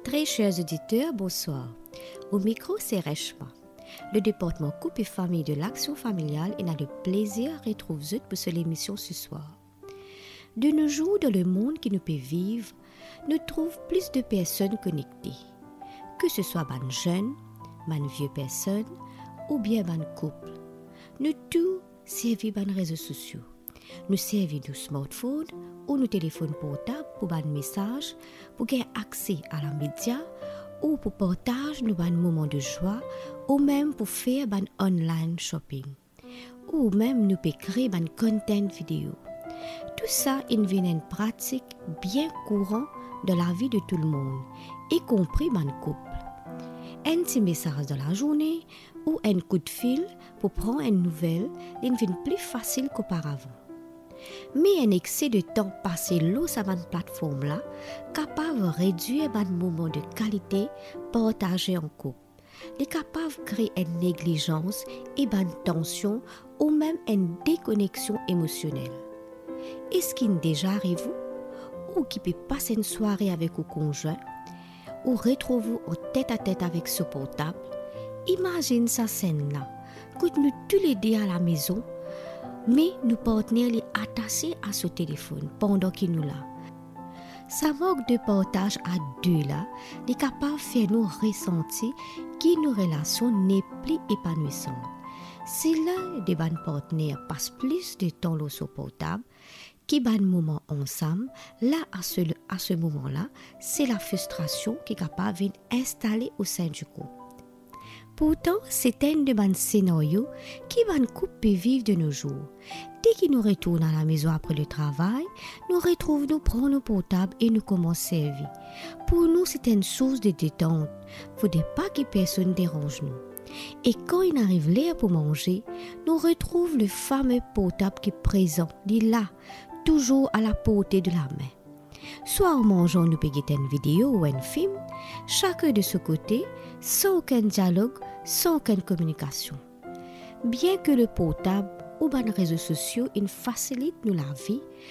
Très chers auditeurs, bonsoir. Au micro, c'est Reshma. Le département couple et famille de l'Action familiale et a le plaisir de retrouver pour cette émission ce soir. De nos jours, dans le monde qui nous peut vivre, nous trouvons plus de personnes connectées. Que ce soit ban jeunes, ban vieux personnes ou bien ban couple. Nous tous servons ban réseaux sociaux. Nous servons nos smartphones ou nos téléphones portables pour ban messages, pour gagner accès à la média ou pour partager nos ban moments de joie ou même pour faire ban online shopping. Ou même nous peut créer ban content vidéo. Tout ça est une pratique bien courante dans la vie de tout le monde, y compris ban couple. Un petit message dans la journée ou un coup de fil pour prendre une nouvelle devient plus facile qu'auparavant. Mais un excès de temps passé là sur cette plateforme-là capable de réduire un moment de qualité partagé en couple. Il est capable de créer une négligence et une tension ou même une déconnexion émotionnelle. Est-ce qu'il est déjà arrivé ou qui peut passer une soirée avec vos conjoints ou retrouver en tête-à-tête avec ce portable? Imagine sa scène-là, que nous tous les deux à la maison, mais nos partenaires les attachés à ce téléphone pendant qu'il nous là. Ça manque de partage à deux là, est capable de faire nous ressentir que nos relations n'est plus épanouissantes. Si l'un des partenaires passe plus de temps sur le portable, qui ban moment ensemble, là à ce moment-là, c'est la frustration qui est capable d'installer au sein du couple. Pourtant, c'est un de mes scénarios qui ban couple peut vivre de nos jours. Dès qu'ils nous retournent à la maison après le travail, nous retrouvons nous prendre nos portables et nous commençons à servir. Pour nous, c'est une source de détente. Il ne faudrait pas que personne dérange nous. Et quand il arrive l'heure pour manger, nous retrouvons le fameux portable qui est présent, il est là, toujours à la portée de la main. Soit en mangeant, nous pouvons une vidéo ou un film, chacun de ce côté, sans aucun dialogue, sans aucune communication. Bien que le portable ou les réseaux sociaux facilitent nous la vie,